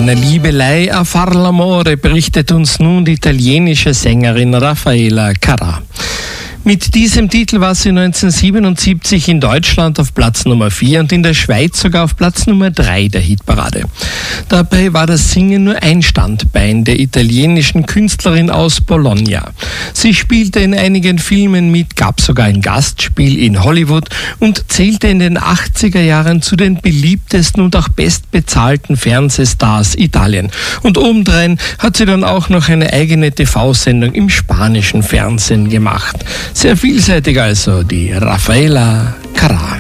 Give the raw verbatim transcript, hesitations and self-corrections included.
einer Liebelei a far l'amore berichtet uns nun die italienische Sängerin Raffaella Carrà. Mit diesem Titel war sie neunzehnhundertsiebenundsiebzig in Deutschland auf Platz Nummer vier und in der Schweiz sogar auf Platz Nummer drei der Hitparade. Dabei war das Singen nur ein Standbein der italienischen Künstlerin aus Bologna. Sie spielte in einigen Filmen mit, gab sogar ein Gastspiel in Hollywood und zählte in den achtziger Jahren zu den beliebtesten und auch bestbezahlten Fernsehstars Italien. Und obendrein hat sie dann auch noch eine eigene T V-Sendung im spanischen Fernsehen gemacht. Sehr vielseitig also, die Raffaella Carrà.